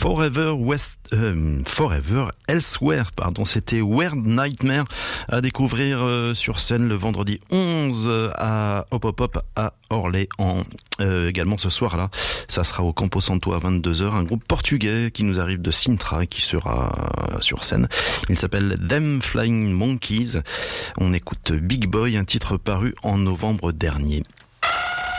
Forever Elsewhere, c'était Weird Nightmare à découvrir sur scène le vendredi 11 à Hop Hop Hop à Orléans. Également ce soir-là, ça sera au Campo Santo à 22h, un groupe portugais qui nous arrive de Sintra qui sera sur scène. Il s'appelle Them Flying Monkeys. On écoute Big Boy, un titre paru en novembre dernier.